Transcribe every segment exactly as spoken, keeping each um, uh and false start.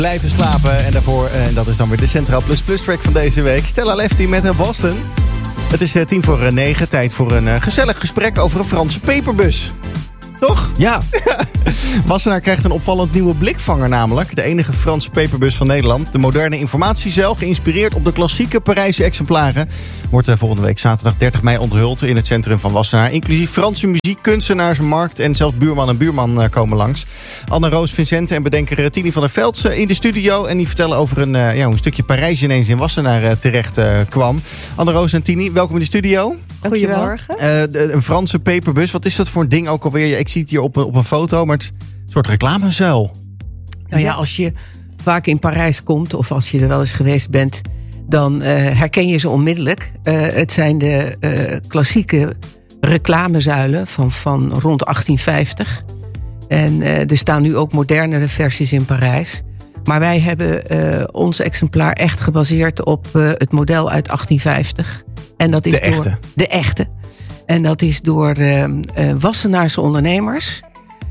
Blijven slapen en daarvoor, en dat is dan weer de Centraal Plus Plus track van deze week. Stella Lefty met Boston. Het is tien voor negen, tijd voor een uh, gezellig gesprek over een Franse peperbus. Toch? Ja. Wassenaar krijgt een opvallend nieuwe blikvanger namelijk. De enige Franse peperbus van Nederland. De moderne informatiezuil, geïnspireerd op de klassieke Parijse exemplaren, wordt uh, volgende week zaterdag dertig mei onthuld in het centrum van Wassenaar. Inclusief Franse muziek, kunstenaars, markt en zelfs buurman en buurman uh, komen langs. Anne-Roos Vincente en bedenker Tini van der Velds uh, in de studio. En die vertellen over een, uh, ja, hoe een stukje Parijs ineens in Wassenaar uh, terecht uh, kwam. Anne-Roos en Tini, welkom in de studio. Goedemorgen. Uh, de, een Franse peperbus, wat is dat voor een ding ook alweer? Ik zie het hier op een, op een foto, maar het is een soort reclamezuil. Nou ja, als je vaak in Parijs komt of als je er wel eens geweest bent, dan uh, herken je ze onmiddellijk. Uh, het zijn de uh, klassieke reclamezuilen van, van rond achttien vijftig. En uh, er staan nu ook modernere versies in Parijs. Maar wij hebben uh, ons exemplaar echt gebaseerd op uh, het model uit achttien vijftig. En dat is de door echte? De echte. En dat is door uh, uh, Wassenaarse ondernemers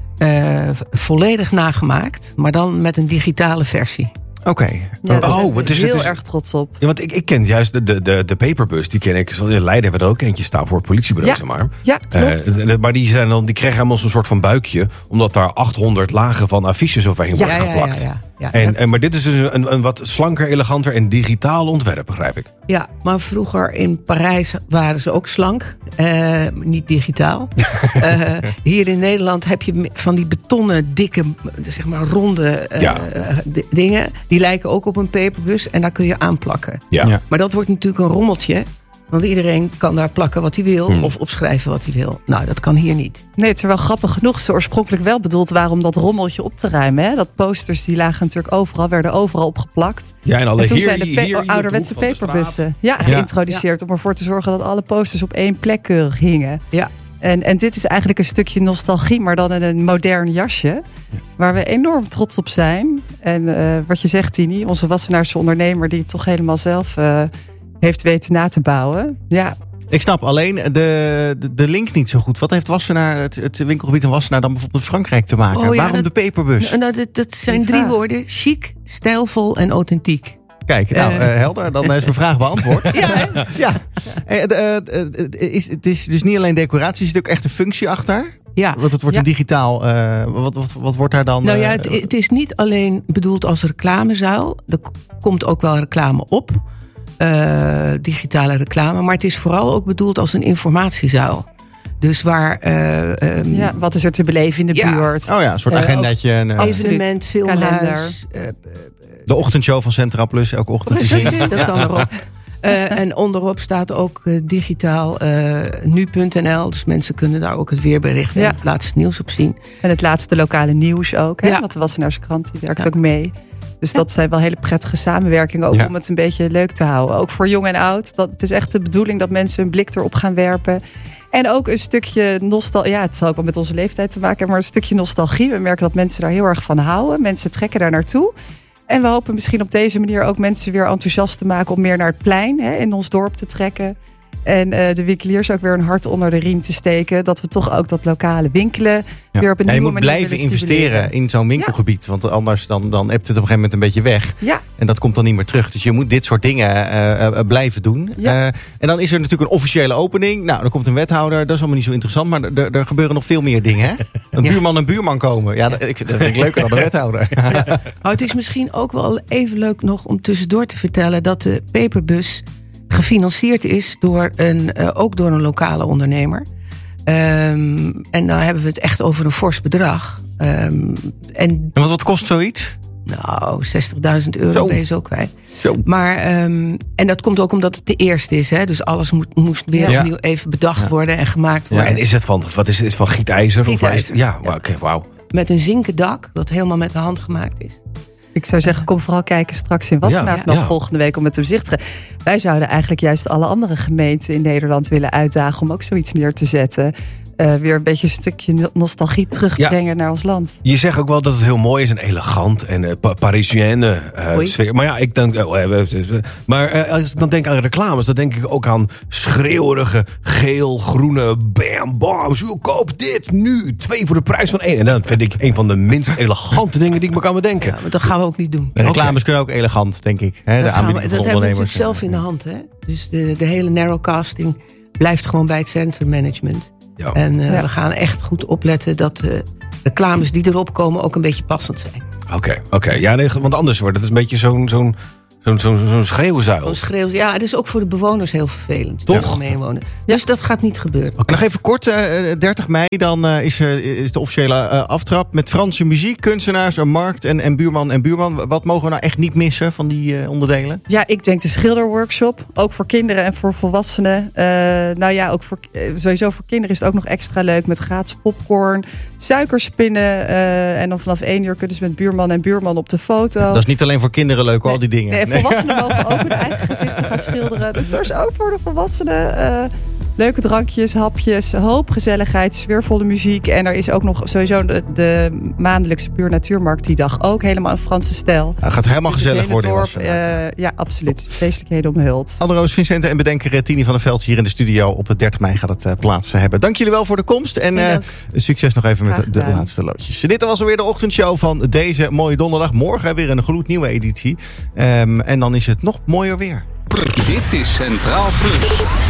uh, volledig nagemaakt, maar dan met een digitale versie. Oké. Okay. Ja, daar oh, zijn we het is heel het is, erg trots op. Ja, want ik, ik ken juist de, de, de, de paperbus, die ken ik. In Leiden hebben we er ook eentje staan voor het politiebureau, Ja. zeg maar. Ja, klopt. Uh, maar die, zijn dan, die krijgen helemaal zo'n soort van buikje, omdat daar achthonderd lagen van affiches overheen Ja, worden ja, geplakt. ja, ja, ja. En, en, maar dit is dus een, een wat slanker, eleganter en digitaal ontwerp, begrijp ik. Ja, maar vroeger in Parijs waren ze ook slank. Uh, niet digitaal. uh, hier in Nederland heb je van die betonnen, dikke, zeg maar ronde uh, Ja. d- dingen. Die lijken ook op een peperbus en daar kun je aanplakken. Ja. Ja. Maar dat wordt natuurlijk een rommeltje. Want iedereen kan daar plakken wat hij wil. Hmm. Of opschrijven wat hij wil. Nou, dat kan hier niet. Nee, terwijl grappig genoeg ze oorspronkelijk wel bedoeld waren om dat rommeltje op te ruimen. Hè? Dat posters die lagen natuurlijk overal, werden overal opgeplakt. Ja, en alle En toen hier, zijn de hier, pe- hier op de ouderwetse hoek van de straat. paperbussen ja, geïntroduceerd. Om ervoor te zorgen dat alle posters op één plek keurig hingen. Ja. En, en dit is eigenlijk een stukje nostalgie, maar dan in een modern jasje. Waar we enorm trots op zijn. En uh, wat je zegt, Tini, onze Wassenaarse ondernemer die het toch helemaal zelf uh, heeft weten na te bouwen. Ja. Ik snap alleen de, de, de link niet zo goed. Wat heeft Wassenaar, het, het winkelgebied in Wassenaar dan bijvoorbeeld met Frankrijk te maken? Oh ja, Waarom dat- de peperbus? Nou, dat, dat zijn Goeie drie vraag. woorden. Chic, stijlvol en authentiek. Kijk, nou, Eh. uh, helder. Dan is mijn vraag beantwoord. Ja, hè? Ja. Eh, de, eh, eh, is, het is dus niet alleen decoratie, er zit ook echt een functie achter. Ja. Want het wordt Ja. een digitaal. Uh, wat, wat, wat wordt daar dan? Nou ja, uh, het, het is niet alleen bedoeld als reclamezuil. Er k- komt ook wel reclame op. Uh, digitale reclame. Maar het is vooral ook bedoeld als een informatiezuil. Dus waar uh, um, ja, wat is er te beleven in de Ja. buurt? Oh ja, een soort Eh, agendaatje. En, uh, Absoluut. evenement, Kalender. filmhuis. Uh, de ochtendshow van Centraal Plus elke ochtend te zien. Precies, dat kan erop. Uh, en onderop staat ook uh, digitaal uh, nu punt n l. Dus mensen kunnen daar ook het weerbericht en Ja. het laatste nieuws op zien. En het laatste lokale nieuws ook. Hè? Ja. Want de Wassenaarse krant die werkt Ja. ook mee. Dus dat zijn wel hele prettige samenwerkingen. Ook Ja. om het een beetje leuk te houden. Ook voor jong en oud. Dat, het is echt de bedoeling dat mensen een blik erop gaan werpen. En ook een stukje nostalgie. Ja, het zal ook wel met onze leeftijd te maken hebben. Maar een stukje nostalgie. We merken dat mensen daar heel erg van houden. Mensen trekken daar naartoe. En we hopen misschien op deze manier ook mensen weer enthousiast te maken om meer naar het plein, hè, in ons dorp te trekken. En uh, de winkeliers ook weer een hart onder de riem te steken. Dat we toch ook dat lokale winkelen Ja. weer op een Ja, je nieuwe moet manier blijven willen investeren stimuleren. in zo'n winkelgebied. Want anders dan, dan hebt het op een gegeven moment een beetje weg. Ja, En dat komt dan niet meer terug. Dus je moet dit soort dingen uh, uh, blijven doen. Ja. Uh, en dan is er natuurlijk een officiële opening. Nou, dan komt een wethouder. Dat is allemaal niet zo interessant. Maar er, er gebeuren nog veel meer dingen. Hè? Een Ja. buurman en buurman komen. Ja, dat, ik, dat vind ik leuker dan de wethouder. Nou, het is misschien ook wel even leuk nog om tussendoor te vertellen dat de peperbus gefinancierd is door een, uh, ook door een lokale ondernemer. Um, en dan hebben we het echt over een fors bedrag. Um, en En wat, wat kost zoiets? nou, zestigduizend euro Zo. ben je zo kwijt. Zo. Maar, um, en dat komt ook omdat het de eerste is. Hè? Dus alles moet, moest weer Ja. opnieuw even bedacht Ja. worden en gemaakt Ja. worden. En is het van, wat is het, is het van gietijzer? Of waar is het? Gietijzer. Ja, maar oké, wauw. Met een zinken dak, dat helemaal met de hand gemaakt is. ik zou zeggen, kom vooral kijken straks in Wassenaar Ja, nog ja. volgende week om het te bezichtigen. Wij zouden eigenlijk juist alle andere gemeenten in Nederland willen uitdagen om ook zoiets neer te zetten. uh, weer een beetje een stukje nostalgie terugbrengen ja. naar ons land. Je zegt ook wel dat het heel mooi is en elegant en uh, pa- Parisienne uh, sfeer. Maar ja, ik denk, uh, maar uh, als ik dan denk aan reclames, dan denk ik ook aan schreeuwerige, geel, groene, bam, bam, zo, koop dit nu, twee voor de prijs van één. En dat vind ik een van de minst elegante dingen die ik me kan bedenken. Ja, maar dat gaan we ook niet doen. De reclames okay. kunnen ook elegant, denk ik. Hè? Dat, de we, dat hebben we natuurlijk zelf in de hand. Hè? Dus de, de hele narrowcasting blijft gewoon bij het centrummanagement. Ja. En uh, ja. we gaan echt goed opletten dat uh, reclames die erop komen ook een beetje passend zijn. Oké, okay, oké. Okay. Ja, nee, want anders wordt het een beetje zo'n... zo'n Zo'n zo, zo'n schreeuwzuil. Zo'n schreeuw, ja, het is ook voor de bewoners heel vervelend. Toch? Meewonen. Dus dat gaat niet gebeuren. Okay. Nog even kort, uh, dertig mei, dan uh, is, uh, is de officiële uh, aftrap. Met Franse muziek, kunstenaars, een markt en, en buurman en buurman. Wat mogen we nou echt niet missen van die uh, onderdelen? Ja, ik denk de schilderworkshop. Ook voor kinderen en voor volwassenen. Uh, nou ja, ook voor, uh, sowieso voor kinderen is het ook nog extra leuk. Met gratis popcorn, suikerspinnen. Uh, en dan vanaf één uur kunnen ze met buurman en buurman op de foto. Dat is niet alleen voor kinderen leuk, nee, al die dingen. Nee, volwassenen mogen ook hun eigen gezichten gaan schilderen. Dus er is ook voor de volwassenen uh, leuke drankjes, hapjes, hoop gezelligheid, sfeervolle muziek. En er is ook nog sowieso de, de maandelijkse Puur Natuurmarkt die dag ook helemaal in Franse stijl. Het gaat helemaal dus gezellig worden. Dorp, uh, ja, absoluut. Feestelijkheden omhuld. Anne-Roos Vincente en bedenker Tini van der Veld hier in de studio. Op het dertig mei gaat het uh, plaats hebben. Dank jullie wel voor de komst. En uh, succes nog even met de, de laatste loodjes. Dit was alweer de ochtendshow van deze mooie donderdag. Morgen weer een gloednieuwe editie. Um, en dan is het nog mooier weer. Dit is Centraal Plus.